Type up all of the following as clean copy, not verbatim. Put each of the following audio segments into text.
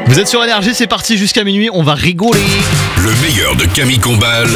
Vous êtes sur Énergie, c'est parti jusqu'à minuit, on va rigoler. Le meilleur de Camille Combal,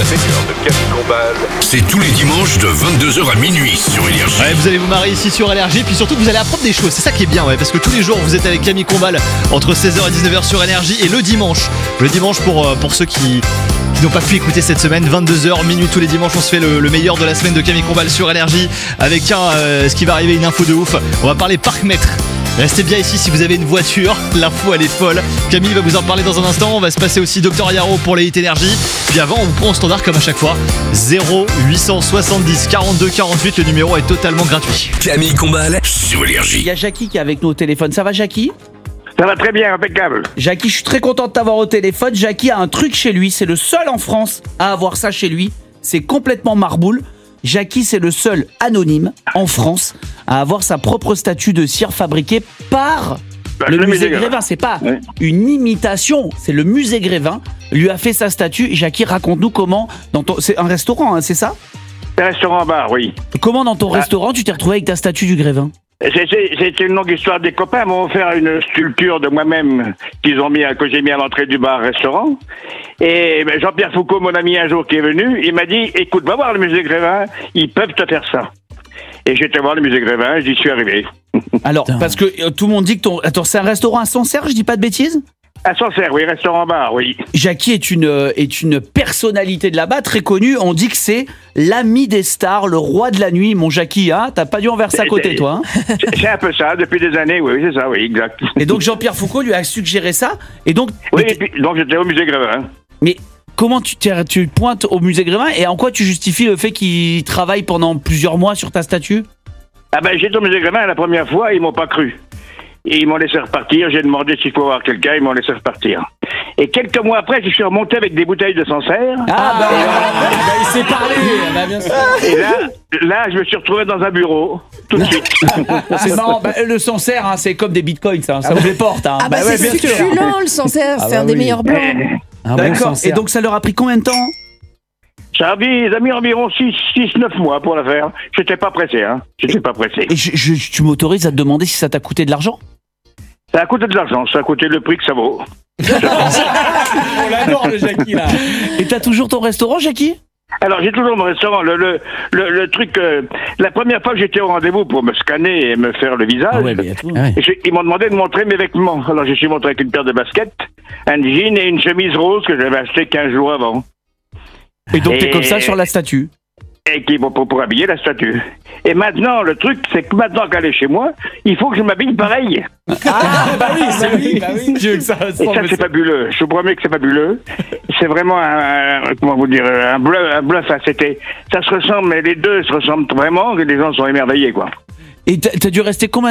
c'est tous les dimanches de 22h à minuit sur Énergie. Ouais, vous allez vous marrer ici sur Énergie, puis surtout vous allez apprendre des choses, c'est ça qui est bien, ouais, parce que tous les jours vous êtes avec Camille Combal entre 16h et 19h sur Énergie, et le dimanche pour ceux qui n'ont pas pu écouter cette semaine, 22h, minuit tous les dimanches, on se fait le meilleur de la semaine de Camille Combal sur Énergie, avec ce qui va arriver, une info de ouf, on va parler parc-mètre. Restez bien ici si vous avez une voiture, l'info elle est folle. Camille va vous en parler dans un instant, on va se passer aussi Dr Yaro pour les hits énergie. Puis avant on vous prend au standard comme à chaque fois, 0870 42 48, le numéro est totalement gratuit. Camille Combal sur Énergie. Il y a Jackie qui est avec nous au téléphone. Ça va, Jackie ? Ça va très bien, impeccable. Jackie, je suis très content de t'avoir au téléphone. Jackie a un truc chez lui, c'est le seul en France à avoir ça chez lui. C'est complètement marboule. Jackie, c'est le seul anonyme en France à avoir sa propre statue de cire fabriquée par le musée Grévin. C'est pas une imitation, c'est le musée Grévin lui a fait sa statue. Jackie, raconte-nous comment, c'est un restaurant, hein, c'est ça ? C'est un restaurant-bar, oui. Comment dans ton restaurant tu t'es retrouvé avec ta statue du Grévin ? C'est une longue histoire. Des copains m'ont offert une sculpture de moi-même que j'ai mis à l'entrée du bar-restaurant. Et Jean-Pierre Foucault, mon ami, un jour qui est venu, il m'a dit, écoute, va voir le musée Grévin, ils peuvent te faire ça. Et j'étais voir le musée Grévin, j'y suis arrivé. Alors, parce que tout le monde dit que Attends, c'est un restaurant à Sancerre, je dis pas de bêtises ? À Sancerre, oui, restaurant-bar, oui. Jackie est une personnalité de là-bas, très connue. On dit que c'est l'ami des stars, le roi de la nuit. Mon Jackie, hein, t'as pas dû en verser à côté, toi. Hein. C'est un peu ça, depuis des années, oui, c'est ça, oui, exact. Et donc Jean-Pierre Foucault lui a suggéré ça. Et donc, oui, et puis, donc j'étais au musée Grévin. Mais comment tu pointes au musée Grévin et en quoi tu justifies le fait qu'il travaille pendant plusieurs mois sur ta statue ? Ah ben, j'étais au musée Grévin la première fois, ils m'ont pas cru. Et ils m'ont laissé repartir, j'ai demandé s'il faut voir quelqu'un, ils m'ont laissé repartir. Et quelques mois après, je suis remonté avec des bouteilles de Sancerre. Il s'est parlé, bien sûr. Et là, je me suis retrouvé dans un bureau, tout de suite. C'est marrant, le Sancerre, hein, c'est comme des bitcoins, ça vous les porte. Hein. C'est succulent le Sancerre, c'est un des meilleurs blancs. D'accord, et donc ça leur a pris combien de temps ? Ça a mis environ 6-9 mois pour la faire. J'étais pas pressé, hein. Et tu m'autorises à te demander si ça t'a coûté de l'argent ? Ça a coûté de l'argent, ça a coûté le prix que ça vaut. On l'adore, le Jackie, là. Et t'as toujours ton restaurant, Jackie ? Alors, j'ai toujours mon restaurant. Le truc, la première fois que j'étais au rendez-vous pour me scanner et me faire le visage, ils m'ont demandé de montrer mes vêtements. Alors, je suis montré avec une paire de baskets, un jean et une chemise rose que j'avais acheté 15 jours avant. Et donc, t'es comme ça sur la statue ? Et qui vont pour habiller la statue. Et maintenant, le truc, c'est que maintenant qu'elle est chez moi, il faut que je m'habille pareil. Oui, c'est lui. Et ça, c'est fabuleux. Je vous promets que c'est fabuleux. C'est vraiment un bluff. Ça se ressemble, mais les deux se ressemblent vraiment, et les gens sont émerveillés, quoi. Et t'as dû rester combien